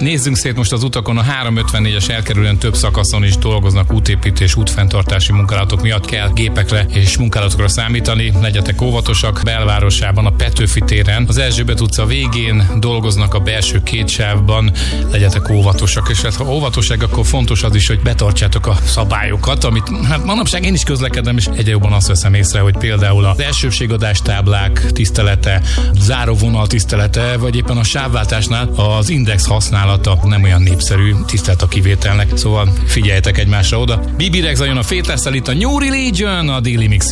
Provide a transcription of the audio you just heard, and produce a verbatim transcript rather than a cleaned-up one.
Nézzünk szét most az utakon, a háromszázötvennégyes elkerülően több szakaszon is dolgoznak útépítés, útfenntartási munkálatok miatt, kell gépekre és munkálatokra számítani, legyetek óvatosak. Belvárosában a Petőfi téren, az Erzsébet utca végén dolgoznak a belső két sávban, legyetek óvatosak, és hát ha óvatosság, akkor fontos az is, hogy betartsátok a szabályokat, amit hát manapság én is közlekedem, és egyre jobban azt veszem észre, hogy például az elsőbségadás táblák tisztelete, záróvonal tisztelete, vagy éppen a sávváltásnál az index használata nem olyan népszerű, tisztelt a kivételnek, szóval figyeljetek egymásra oda. Bibi Rexha jön a Faithless-szel, itt a New Religion, a Daily Mix